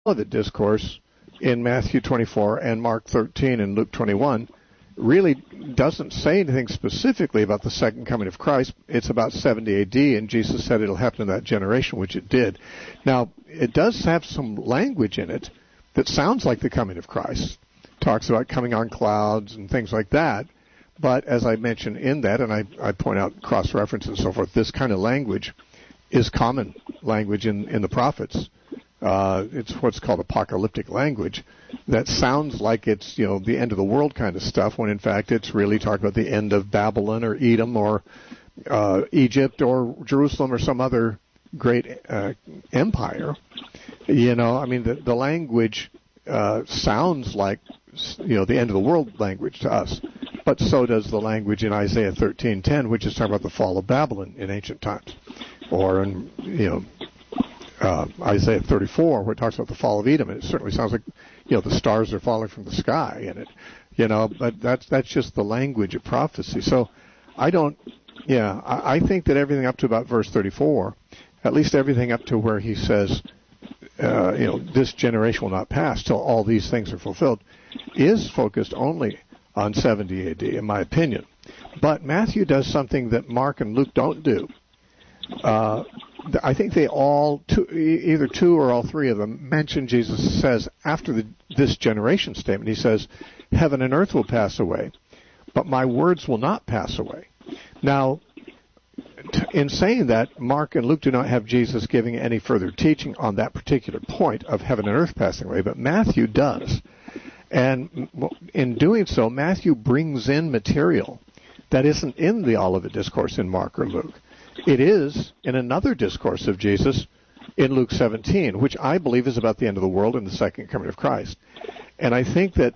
The discourse in Matthew 24 and Mark 13 and Luke 21 really doesn't say anything specifically about the second coming of Christ. It's about 70 AD, and Jesus said it'll happen in that generation, which it did. Now, it does have some language in it that sounds like the coming of Christ. Talks about coming on clouds and things like that. But as I mentioned in that, and I point out cross-reference and so forth, this kind of language is common language in the prophets. It's what's called apocalyptic language that sounds like it's, the end of the world kind of stuff, when in fact it's really talking about the end of Babylon or Edom or Egypt or Jerusalem or some other great empire. The language sounds like, the end of the world language to us. But so does the language in Isaiah 13:10, which is talking about the fall of Babylon in ancient times. Or in, Isaiah 34, where it talks about the fall of Edom, and it certainly sounds like, the stars are falling from the sky in it, but that's just the language of prophecy. So I think that everything up to about verse 34, at least everything up to where he says, this generation will not pass till all these things are fulfilled, is focused only on 70 AD, in my opinion. But Matthew does something that Mark and Luke don't do. I think they all, either two or all three of them, mention Jesus says after this generation statement, he says, heaven and earth will pass away, but my words will not pass away. Now, in saying that, Mark and Luke do not have Jesus giving any further teaching on that particular point of heaven and earth passing away, but Matthew does. And in doing so, Matthew brings in material that isn't in the Olivet Discourse in Mark or Luke. It is in another discourse of Jesus in Luke 17, which I believe is about the end of the world and the second coming of Christ. And I think that,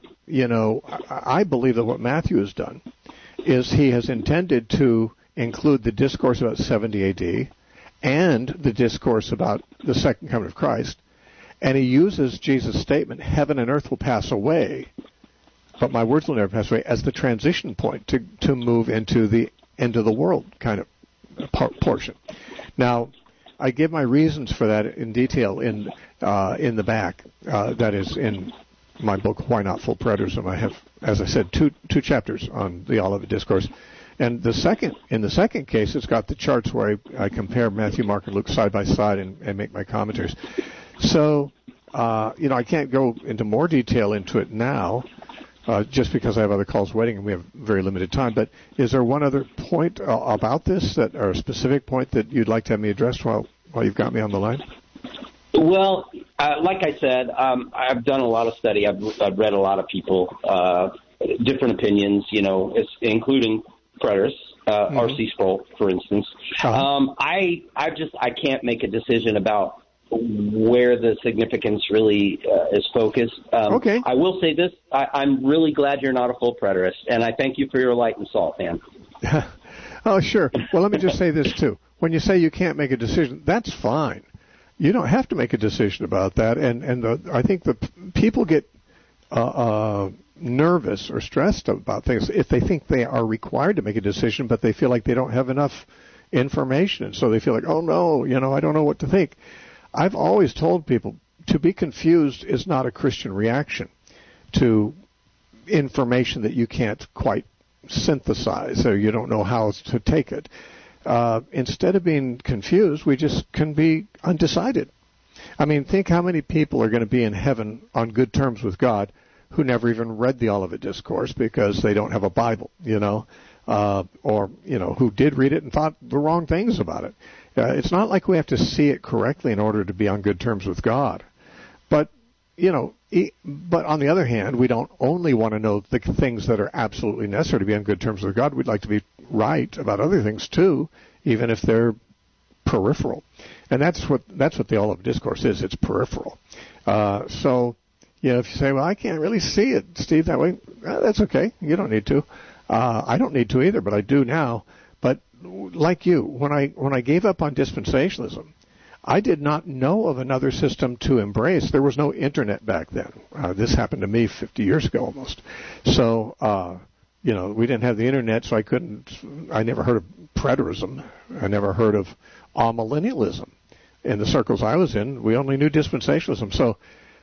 I believe that what Matthew has done is he has intended to include the discourse about 70 AD and the discourse about the second coming of Christ. And he uses Jesus' statement, heaven and earth will pass away, but my words will never pass away, as the transition point to move into the end of the world kind of portion. Now, I give my reasons for that in detail in the back. That is in my book, Why Not Full Preterism. I have, as I said, two chapters on the Olivet Discourse. And in the second case, it's got the charts where I compare Matthew, Mark, and Luke side by side and make my commentaries. So, I can't go into more detail into it now, just because I have other calls waiting and we have very limited time. But is there one other point about this, or a specific point that you'd like to have me address while you've got me on the line? Well, like I said, I've done a lot of study. I've read a lot of people, different opinions, including preterists, R.C. Sproul, for instance. I can't make a decision about where the significance really is focused. Okay. I will say this. I'm really glad you're not a full preterist, and I thank you for your light and salt, man. Oh, sure. Well, let me just say this, too. When you say you can't make a decision, that's fine. You don't have to make a decision about that, and I think the people get nervous or stressed about things if they think they are required to make a decision, but they feel like they don't have enough information, and so they feel like, oh, no, I don't know what to think. I've always told people to be confused is not a Christian reaction to information that you can't quite synthesize or you don't know how to take it. Instead of being confused, we just can be undecided. I mean, think how many people are going to be in heaven on good terms with God who never even read the Olivet Discourse because they don't have a Bible, or who did read it and thought the wrong things about it. It's not like we have to see it correctly in order to be on good terms with God. But, but on the other hand, we don't only want to know the things that are absolutely necessary to be on good terms with God. We'd like to be right about other things too, even if they're peripheral. And that's what the Olivet Discourse is. It's peripheral. So, if you say, well, I can't really see it, Steve, that way, that's okay. You don't need to. I don't need to either, but I do now. But like you, when I gave up on dispensationalism, I did not know of another system to embrace. There was no internet back then. This happened to me 50 years ago almost. So, we didn't have the internet, so I never heard of preterism. I never heard of amillennialism. In the circles I was in, we only knew dispensationalism. So